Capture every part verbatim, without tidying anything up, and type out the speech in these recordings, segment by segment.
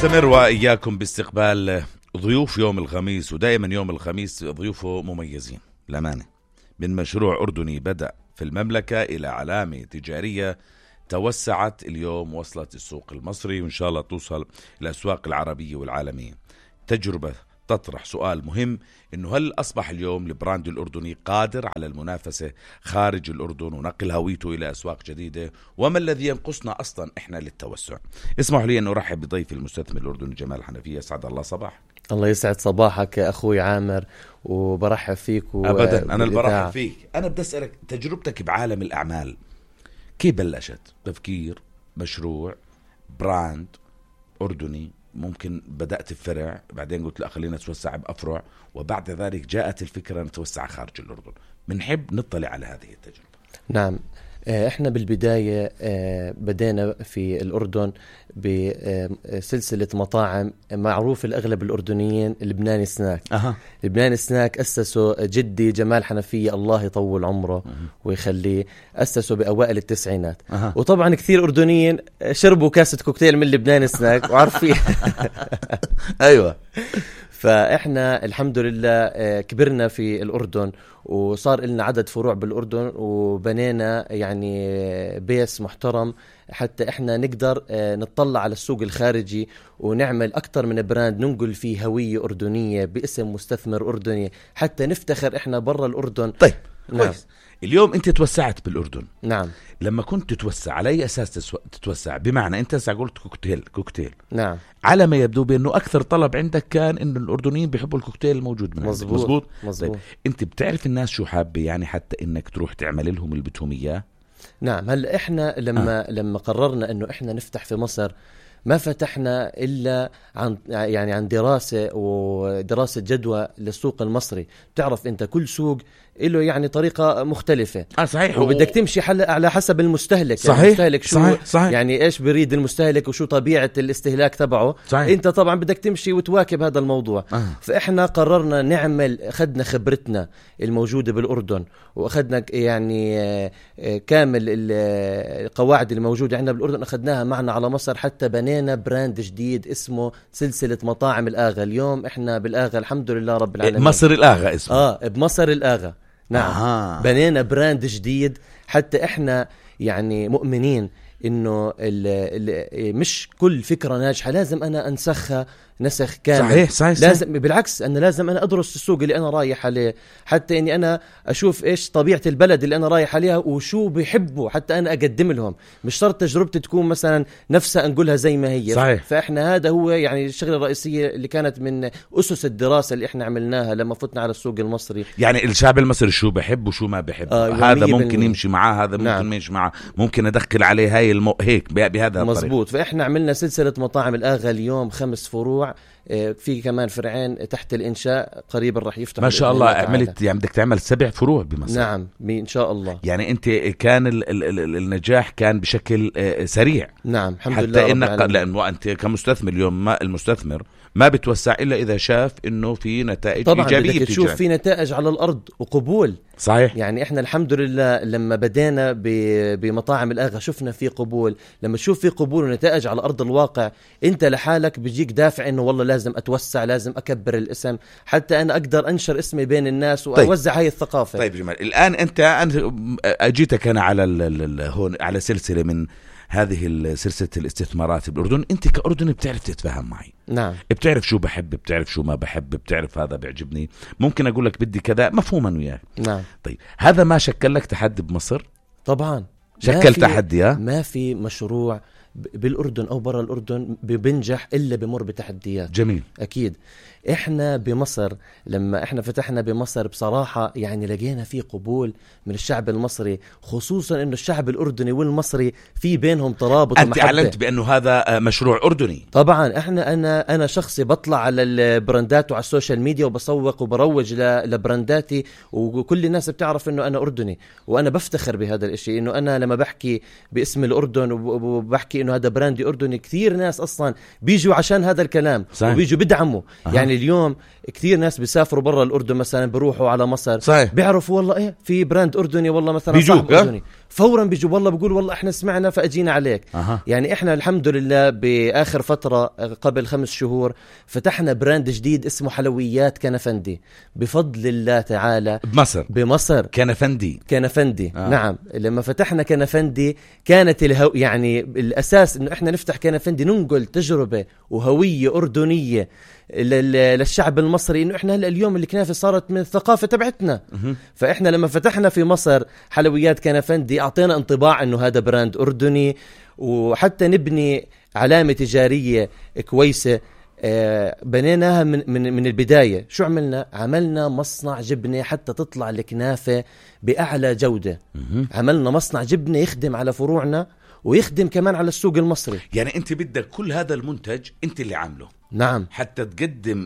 نستمر وإياكم باستقبال ضيوف يوم الخميس، ودائما يوم الخميس ضيوفه مميزين للأمانة، من مشروع أردني بدأ في المملكة إلى علامة تجارية توسعت اليوم وصلت السوق المصري، وإن شاء الله توصل الأسواق العربية والعالمية. تجربة تطرح سؤال مهم، إنه هل أصبح اليوم البراند الأردني قادر على المنافسة خارج الأردن ونقل هويته إلى أسواق جديدة؟ وما الذي ينقصنا أصلا إحنا للتوسع؟ اسمحوا لي أن أرحب بضيفي المستثمر الأردني جمال الحنفية. سعد الله صباح. الله يسعد صباحك أخوي عامر، وبرحب فيك و... أبدا أنا اللي برحب فيك. أنا بدي أسألك تجربتك بعالم الأعمال كيف بلشت؟ تفكير مشروع براند أردني، ممكن بدأت بفرع، بعدين قلت لا خلينا نتوسع بأفرع، وبعد ذلك جاءت الفكرة نتوسع خارج الأردن. بنحب نطلع على هذه التجربة. نعم، احنا بالبداية بدينا في الأردن بسلسلة مطاعم معروف الأغلب الأردنيين، لبناني سناك. أه. لبناني سناك أسسه جدي جمال حنفية الله يطول عمره أه. ويخليه، أسسه بأوائل التسعينات. أه. وطبعا كثير أردنيين شربوا كاسة كوكتيل من لبناني سناك وعارفين. أيوة. فإحنا الحمد لله كبرنا في الأردن، وصار لنا عدد فروع بالأردن، وبنينا يعني بيس محترم حتى إحنا نقدر نطلع على السوق الخارجي ونعمل أكتر من براند ننقل فيه هوية أردنية باسم مستثمر أردني حتى نفتخر إحنا برا الأردن. طيب نعم. كويس. اليوم أنت توسعت بالأردن. نعم. لما كنت تتوسع على أي أساس تتوسع؟ بمعنى أنت قلت كوكتيل كوكتيل نعم. على ما يبدو بأنه أكثر طلب عندك كان إنه الأردنيين بيحبوا الكوكتيل الموجود من مزبوط. مزبوط. مزبوط. طيب أنت بتعرف الناس شو حابة يعني حتى إنك تروح تعمل لهم اللي بدهم إياه؟ نعم. هلا إحنا لما آه. لما قررنا إنه إحنا نفتح في مصر، ما فتحنا إلا عن يعني عن دراسة ودراسة جدوى للسوق المصري. تعرف أنت كل سوق له يعني طريقة مختلفة. آه صحيح. وبدك تمشي حل على حسب المستهلك. صحيح. يعني المستهلك شو صحيح. صحيح. يعني إيش بريد المستهلك وشو طبيعة الاستهلاك تبعه. صحيح. أنت طبعا بدك تمشي وتواكب هذا الموضوع. آه. فإحنا قررنا نعمل، أخذنا خبرتنا الموجودة بالأردن، وأخذنا يعني كامل القواعد الموجودة عندنا بالأردن أخذناها معنا على مصر، حتى بنينا براند جديد اسمه سلسلة مطاعم الآغا. اليوم إحنا بالآغا الحمد لله رب العالمين. مصر الآغا اسمه. آه بمصر الآغا. نعم. آه. بنينا براند جديد حتى إحنا يعني مؤمنين إنه ال ال مش كل فكرة ناجحة لازم أنا أنسخها نسخ كامل. صحيح. صحيح. صحيح. لازم بالعكس، أنا لازم أنا أدرس السوق اللي أنا رايح عليه، حتى إني أنا أشوف إيش طبيعة البلد اللي أنا رايح عليها وشو بيحبوا حتى أنا أقدم لهم. مش شرط تجربتي تكون مثلا نفسها نقولها زي ما هي. صحيح. فإحنا هذا هو يعني الشغلة الرئيسية اللي كانت من أسس الدراسة اللي إحنا عملناها لما فتنا على السوق المصري. يعني الشعب المصري شو بحب وشو ما بحب. آه هذا ممكن يمشي معاه، هذا ممكن نعم. ما يمشي معاه، ممكن أدخل عليه هاي المو... هيك بهذا الطريق. مزبوط. فإحنا عملنا سلسلة مطاعم الآغا اليوم خمس فروع، في كمان فرعين تحت الإنشاء قريبا رح يفتح. ما شاء الله. عملت يعني بدك تعمل سبع فروع بمصر. نعم إن شاء الله. يعني أنت كان ال ال النجاح كان بشكل سريع. نعم الحمد حتى لله. إنك لأنه أنت كمستثمر اليوم، ما المستثمر ما بتوسع إلا إذا شاف إنه في نتائج طبعا إيجابية. بدك تشوف في نتائج على الأرض وقبول. صحيح. يعني إحنا الحمد لله لما بدينا بمطاعم الآغا شفنا في قبول. لما تشوف في قبول ونتائج على أرض الواقع، أنت لحالك بيجيك دافع إنه والله لازم أتوسع، لازم أكبر الاسم حتى أنا أقدر أنشر اسمي بين الناس وأوزع. طيب. هاي الثقافة. طيب جمال، الآن أنت أنا أجيتك أنا على هون على سلسلة من هذه سلسلة الاستثمارات بالأردن. أنت كأردني بتعرف تتفاهم معي. نعم. بتعرف شو بحب، بتعرف شو ما بحب، بتعرف هذا بيعجبني، ممكن أقول لك بدي كذا مفهوما وياه. نعم. طيب هذا ما شكل لك تحدي بمصر؟ طبعا شكل تحدي. ما في مشروع بالأردن أو برا الأردن بنجح إلا بمر بتحديات. جميل. أكيد. إحنا بمصر لما إحنا فتحنا بمصر بصراحة يعني لقينا فيه قبول من الشعب المصري، خصوصا إنه الشعب الأردني والمصري في بينهم ترابط أنت ومحبة. أعلنت بأنه هذا مشروع أردني. طبعا إحنا أنا أنا شخصي بطلع على البراندات وعلى السوشيال ميديا وبسوق وبروج لبرانداتي، وكل الناس بتعرف إنه أنا أردني، وأنا بفتخر بهذا الإشي. إنه أنا لما بحكي باسم الأردن وبحكي إنه هذا براندي أردني، كثير ناس أصلا بيجوا عشان هذا الكلام. صحيح. وبيجوا بدعموا. أه. يعني اليوم كثير ناس بيسافروا برا الأردن مثلا بيروحوا على مصر. صحيح. بيعرفوا والله إيه في براند أردني والله مثلا صاحب أردني، فورا بيجوا والله بيقول والله احنا سمعنا فاجينا عليك. أه. يعني احنا الحمد لله باخر فتره قبل خمس شهور فتحنا براند جديد اسمه حلويات كنفندي بفضل الله تعالى بمصر. بمصر كنفندي كنفندي آه. نعم. لما فتحنا كنفندي كانت الهو يعني الاساس انه احنا نفتح كنفندي ننقل تجربه وهويه اردنيه للشعب المصري، انه احنا هلا اليوم الكنافه صارت من الثقافه تبعتنا. فاحنا لما فتحنا في مصر حلويات كنفندي اعطينا انطباع انه هذا براند اردني، وحتى نبني علامه تجاريه كويسه آه بنيناها من من من البدايه. شو عملنا؟ عملنا مصنع جبنه حتى تطلع الكنافه باعلى جوده. عملنا مصنع جبنه يخدم على فروعنا ويخدم كمان على السوق المصري. يعني انت بدك كل هذا المنتج انت اللي عامله. نعم. حتى تقدم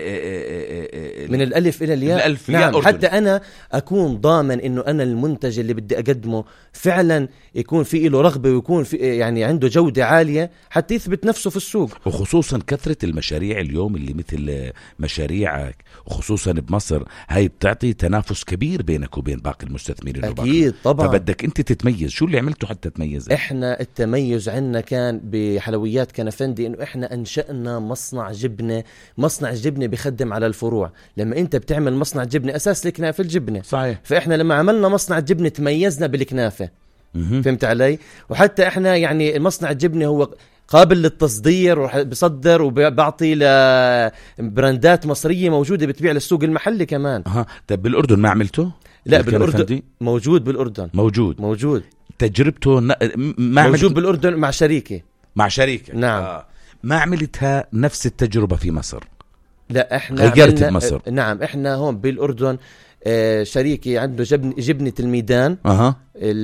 من الألف إلى الياء. الألف نعم. حتى أنا أكون ضامن إنه أنا المنتج اللي بدي أقدمه فعلا يكون في له رغبة ويكون في يعني عنده جودة عالية حتى يثبت نفسه في السوق. وخصوصا كثرة المشاريع اليوم اللي مثل مشاريعك وخصوصا بمصر هاي بتعطي تنافس كبير بينك وبين باقي المستثمرين. أكيد طبعا. فبدك أنت تتميز. شو اللي عملته حتى تميز؟ إحنا التميز عنا كان بحلويات كنفندي إنه إحنا أنشأنا مصنع مصنع جبنة. مصنع جبنة بيخدم على الفروع. لما انت بتعمل مصنع جبنة اساس الكنافة الجبنة. صحيح. فاحنا لما عملنا مصنع جبنة تميزنا بالكنافة. م- فهمت علي؟ وحتى احنا يعني المصنع الجبنة هو قابل للتصدير وبصدر وبعطي لبراندات مصرية موجودة بتبيع للسوق المحلي كمان. أه. طب بالأردن ما عملته؟ لا بالأردن موجود. بالأردن موجود موجود تجربته ن... ما موجود عملت... بالأردن مع شريكة. مع شريكة. نعم. آه. ما عملتها نفس التجربة في مصر؟ لا احنا غيرت بمصر. نعم احنا هون بالأردن آه شريكي عنده جبن جبنة الميدان. أه.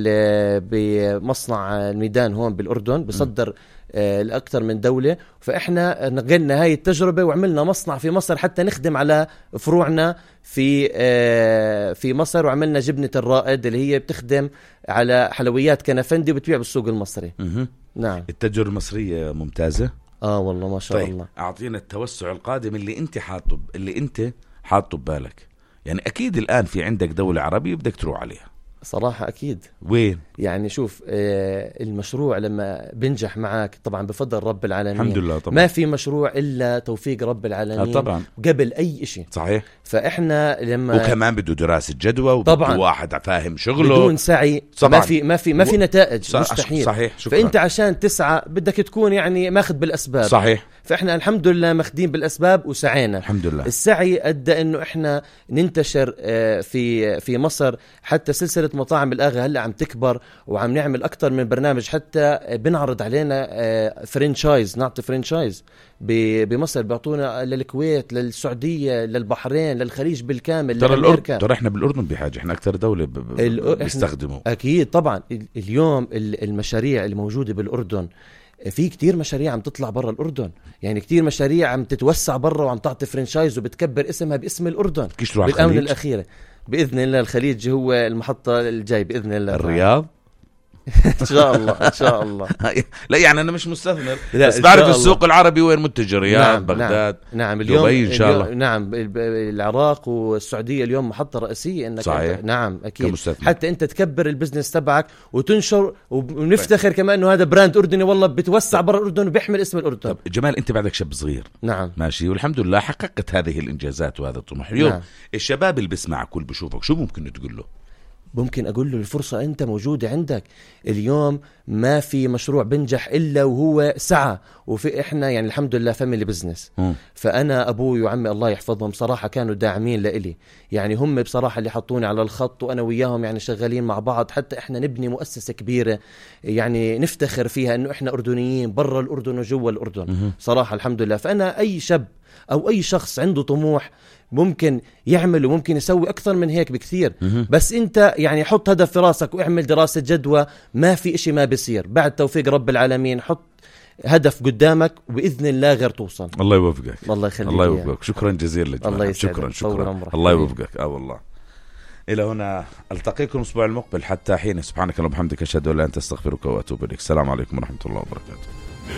بمصنع الميدان هون بالأردن بصدر آه لأكثر من دولة. فإحنا نقلنا هاي التجربة وعملنا مصنع في مصر حتى نخدم على فروعنا في آه في مصر. وعملنا جبنة الرائد اللي هي بتخدم على حلويات كنفندي وبتبيع بالسوق المصري. مه. نعم. التجربة المصرية ممتازة. اه والله ما شاء طيب. الله. أعطينا التوسع القادم اللي أنت حاطه اللي أنت حاطه ببالك. يعني أكيد الآن في عندك دولة عربية بدك تروح عليها. صراحة أكيد. وين؟ يعني شوف آه المشروع لما بنجح معك طبعا بفضل رب العالمين. الحمد لله طبعا. ما في مشروع إلا توفيق رب العالمين. آه طبعا. قبل أي شيء. صحيح. فإحنا لما وكمان بده دراسة جدوى وبده واحد فاهم شغله. بدون سعي طبعا. ما في ما في ما في نتائج. صح مستحيل. صحيح. شكرا. فأنت عشان تسعى بدك تكون يعني ماخذ بالأسباب. صحيح. فإحنا الحمد لله ماخذين بالأسباب وسعينا. الحمد لله. السعي أدى إنه إحنا ننتشر في في مصر. حتى سلسلة مطاعم الآغا هلا عم تكبر وعم نعمل أكتر من برنامج. حتى بنعرض علينا فرنشايز نعطي فرنشايز بمصر بيعطونا للكويت للسعودية للبحرين للخليج بالكامل. ترى الأردن ترى إحنا بالأردن بحاجة. إحنا أكتر دولة بيستخدموا. أكيد طبعا. اليوم المشاريع الموجودة بالأردن في كتير مشاريع عم تطلع برا الأردن. يعني كتير مشاريع عم تتوسع برا وعم تعطي فرنشايز وبتكبر اسمها باسم الأردن. بالآونة الأخيرة بإذن الله الخليج هو المحطة الجاي بإذن الله. الرياض إن شاء الله إن شاء الله. لا يعني أنا مش مستثمر بس بعرف السوق العربي وين متجه. الرياض. نعم. بغداد. نعم. اليوم دبي إن شاء الله. نعم. العراق والسعودية اليوم محطة رئيسية إنك. صحيح. نعم أكيد كمستثمر. حتى أنت تكبر البزنس تبعك وتنشر ونفتخر كمان إنه هذا براند أردني والله بتوسع برا الأردن وبيحمل اسم الأردن. طب جمال أنت بعدك شاب صغير. نعم. ماشي والحمد لله حققت هذه الإنجازات وهذا الطموح. اليوم نعم. الشباب اللي بسمعك كل بشوفك شو ممكن تقول له؟ ممكن أقول له الفرصة أنت موجودة عندك. اليوم ما في مشروع بنجح إلا وهو سعى. وفي إحنا يعني الحمد لله فاميلي بزنس. فأنا أبوي وعمي الله يحفظهم صراحة كانوا داعمين لإلي. يعني هم بصراحة اللي حطوني على الخط وأنا وياهم يعني شغالين مع بعض حتى إحنا نبني مؤسسة كبيرة يعني نفتخر فيها إنه إحنا أردنيين برا الأردن وجوا الأردن. صراحة الحمد لله. فأنا أي شاب أو أي شخص عنده طموح ممكن يعمل وممكن يسوي أكثر من هيك بكثير. بس أنت يعني حط هدف في راسك واعمل دراسة جدوى. ما في إشي ما بيصير بعد توفيق رب العالمين. حط هدف قدامك وبإذن الله غير توصل. الله يوفقك. الله يخليك. الله يوفقك. شكرا جزيلا لك. الله شكرا شكرا. الله يوفقك. اه والله. إلى هنا ألتقيكم الأسبوع المقبل. حتى حين سبحانك اللهم وبحمدك أشهد أن لا إله إلا أنت أستغفرك وأتوب إليك. السلام عليكم ورحمة الله وبركاته.